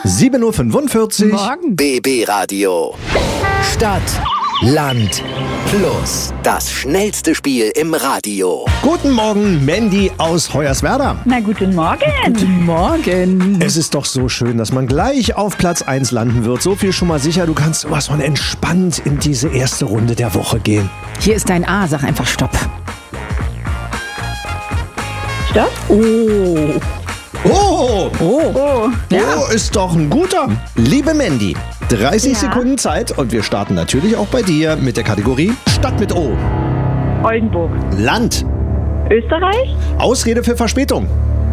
7:45 Uhr. Morgen. BB Radio. Stadt, Land, Plus. Das schnellste Spiel im Radio. Guten Morgen, Mandy aus Hoyerswerda. Na, guten Morgen. Guten Morgen. Es ist doch so schön, dass man gleich auf Platz 1 landen wird. So viel schon mal sicher, du kannst sowas von entspannt in diese erste Runde der Woche gehen. Hier ist dein A, sag einfach Stopp. Stopp. Oh. Oh, Oh, Ja. oh, ist doch ein guter. Liebe Mandy, 30 Ja. Sekunden Zeit und wir starten natürlich auch bei dir mit der Kategorie Stadt mit O. Oldenburg. Land. Österreich. Ausrede für Verspätung.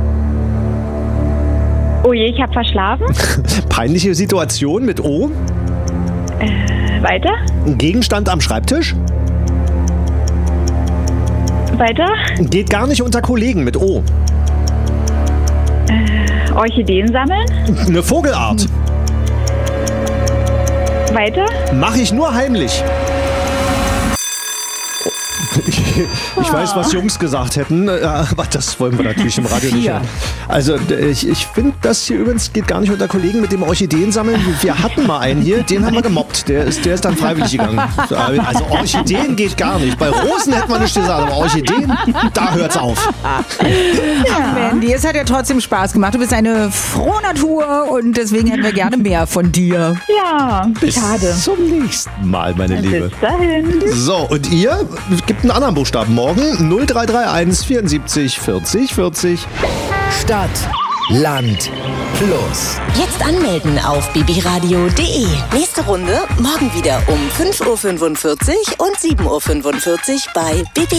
Oh je, ich habe verschlafen. Peinliche Situation mit O. Weiter. Gegenstand am Schreibtisch. Weiter. Geht gar nicht unter Kollegen mit O. Orchideen sammeln. Eine Vogelart. Weiter. Mache ich nur heimlich. Ich weiß, was Jungs gesagt hätten, aber das wollen wir natürlich im Radio nicht hören. Also ich finde, das hier übrigens geht gar nicht unter Kollegen mit dem Orchideen sammeln. Wir hatten mal einen hier, den haben wir gemobbt. Der ist dann freiwillig gegangen. Also Orchideen geht gar nicht. Bei Rosen hätte man nicht gesagt, aber Orchideen, da hört's auf. Ach, Mandy, es hat ja trotzdem Spaß gemacht. Du bist eine frohe Natur und deswegen hätten wir gerne mehr von dir. Ja, schade. Bis zum nächsten Mal, meine Liebe. Bis dahin. So, und ihr? Gibt einen anderen Buchstaben morgen. 0331 74 40 40. Stadt, Land, Plus. Jetzt anmelden auf bbradio.de. Nächste Runde morgen wieder um 5:45 Uhr und 7:45 Uhr bei BB